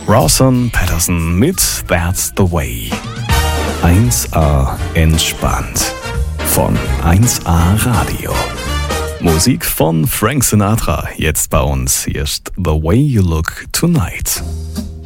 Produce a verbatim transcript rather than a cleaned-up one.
Rawson Patterson mit That's the Way. eins A entspannt von eins A Radio. Musik von Frank Sinatra, jetzt bei uns. Hier ist The Way You Look Tonight.